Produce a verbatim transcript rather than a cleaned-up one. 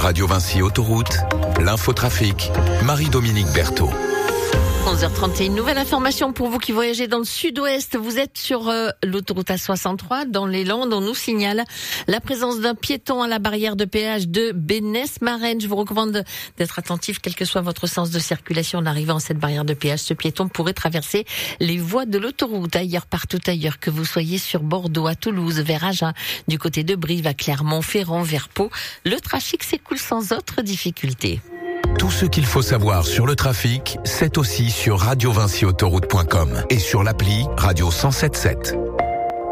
Radio Vinci Autoroute, l'infotrafic, Marie-Dominique Berthaud. onze heures trente et une, nouvelle information pour vous qui voyagez dans le sud-ouest. Vous êtes sur euh, l'autoroute A soixante-trois, dans les Landes. On nous signale la présence d'un piéton à la barrière de péage de Bénesse-Marennes. Je vous recommande d'être attentif, quel que soit votre sens de circulation en arrivant à cette barrière de péage. Ce piéton pourrait traverser les voies de l'autoroute, ailleurs, partout ailleurs, que vous soyez sur Bordeaux, à Toulouse, vers Agen, du côté de Brive, à Clermont-Ferrand, vers Pau. Le trafic s'écoule sans autre difficulté. Tout ce qu'il faut savoir sur le trafic, c'est aussi sur radio vinci autoroute point com et sur l'appli Radio cent sept sept.